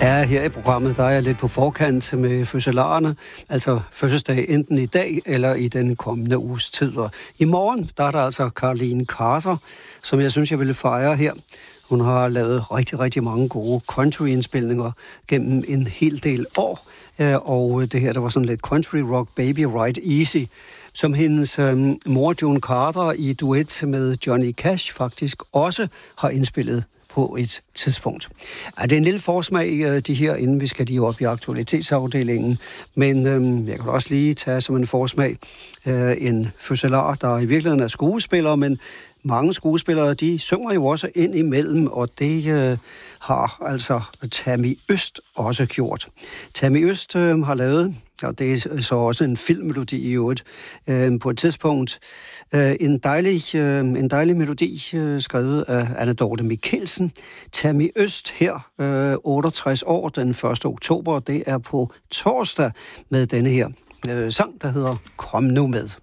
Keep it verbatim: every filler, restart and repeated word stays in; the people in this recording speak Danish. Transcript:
Ja, her i programmet, der er jeg lidt på forkant med fødselarerne, altså fødselsdag enten i dag eller i den kommende uges tid. Og i morgen, der er der altså Caroline Carter, som jeg synes, jeg ville fejre her. Hun har lavet rigtig, rigtig mange gode country-indspilninger gennem en hel del år, og det her, der var sådan lidt country rock, Baby Ride Easy, som hendes øhm, mor June Carter i duet med Johnny Cash faktisk også har indspillet på et tidspunkt. Ja, det er en lille forsmag, de her, inden vi skal de op i aktualitetsafdelingen, men øhm, jeg kan også lige tage som en forsmag øh, en fødselar, der i virkeligheden er skuespiller, men mange skuespillere, de synger jo også ind imellem, og det øh, har altså Tammy Øst også gjort. Tammy Øst øh, har lavet, og det er så også en filmmelodi i øvrigt, øh, på et tidspunkt, øh, en, dejlig, øh, en dejlig melodi øh, skrevet af Anne Dorte Mikkelsen. Tammy Øst her, øh, otteogtres år, den første oktober, det er på torsdag med denne her øh, sang, der hedder Kom nu med.